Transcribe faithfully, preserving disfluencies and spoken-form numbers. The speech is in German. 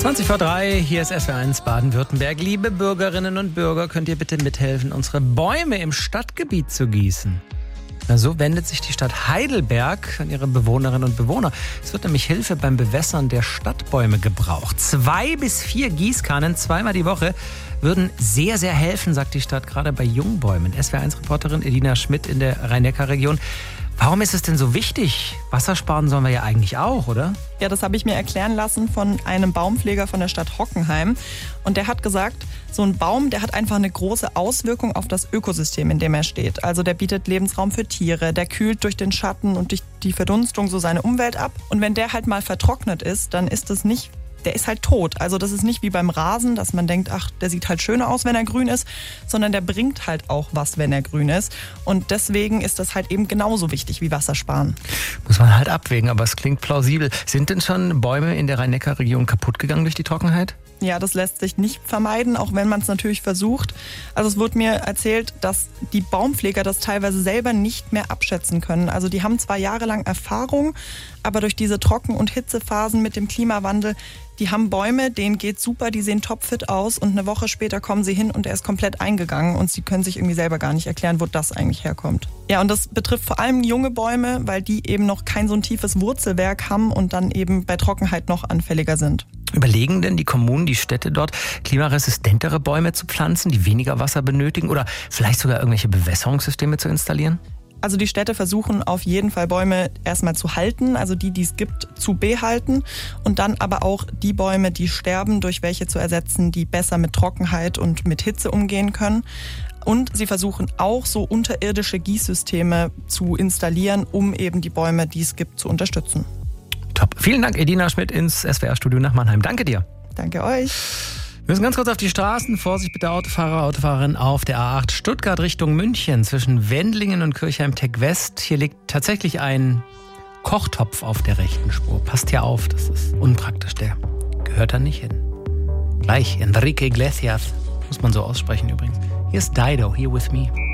zwanzig vor drei, hier ist S W R eins Baden-Württemberg. Liebe Bürgerinnen und Bürger, könnt ihr bitte mithelfen, unsere Bäume im Stadtgebiet zu gießen? Na, so wendet sich die Stadt Heidelberg an ihre Bewohnerinnen und Bewohner. Es wird nämlich Hilfe beim Bewässern der Stadtbäume gebraucht. Zwei bis vier Gießkannen, zweimal die Woche, würden sehr, sehr helfen, sagt die Stadt, gerade bei Jungbäumen. S W R eins Reporterin Edina Schmidt in der Rhein-Neckar-Region. Warum ist es denn so wichtig? Wasser sparen sollen wir ja eigentlich auch, oder? Ja, das habe ich mir erklären lassen von einem Baumpfleger von der Stadt Hockenheim. Und der hat gesagt, so ein Baum, der hat einfach eine große Auswirkung auf das Ökosystem, in dem er steht. Also der bietet Lebensraum für Tiere, der kühlt durch den Schatten und durch die Verdunstung so seine Umwelt ab. Und wenn der halt mal vertrocknet ist, dann ist es nicht... Der ist halt tot. Also das ist nicht wie beim Rasen, dass man denkt, ach, der sieht halt schöner aus, wenn er grün ist, sondern der bringt halt auch was, wenn er grün ist. Und deswegen ist das halt eben genauso wichtig wie Wassersparen. Muss man halt abwägen, aber es klingt plausibel. Sind denn schon Bäume in der Rhein-Neckar-Region kaputt gegangen durch die Trockenheit? Ja, das lässt sich nicht vermeiden, auch wenn man es natürlich versucht. Also es wurde mir erzählt, dass die Baumpfleger das teilweise selber nicht mehr abschätzen können. Also die haben zwar jahrelang Erfahrung, aber durch diese Trocken- und Hitzephasen mit dem Klimawandel, die haben Bäume, denen geht's super, die sehen topfit aus und eine Woche später kommen sie hin und er ist komplett eingegangen und sie können sich irgendwie selber gar nicht erklären, wo das eigentlich herkommt. Ja, und das betrifft vor allem junge Bäume, weil die eben noch kein so ein tiefes Wurzelwerk haben und dann eben bei Trockenheit noch anfälliger sind. Überlegen denn die Kommunen, die Städte dort, klimaresistentere Bäume zu pflanzen, die weniger Wasser benötigen oder vielleicht sogar irgendwelche Bewässerungssysteme zu installieren? Also die Städte versuchen auf jeden Fall Bäume erstmal zu halten, also die, die es gibt, zu behalten und dann aber auch die Bäume, die sterben, durch welche zu ersetzen, die besser mit Trockenheit und mit Hitze umgehen können. Und sie versuchen auch so unterirdische Gießsysteme zu installieren, um eben die Bäume, die es gibt, zu unterstützen. Top. Vielen Dank, Edina Schmidt ins S W R-Studio nach Mannheim. Danke dir. Danke euch. Wir müssen ganz kurz auf die Straßen. Vorsicht bitte Autofahrer, Autofahrerin auf der A acht Stuttgart Richtung München zwischen Wendlingen und Kirchheim-Tech West. Hier liegt tatsächlich ein Kochtopf auf der rechten Spur. Passt hier auf, das ist unpraktisch. Der gehört da nicht hin. Gleich Enrique Iglesias, muss man so aussprechen übrigens. Hier ist Dido, Here With Me.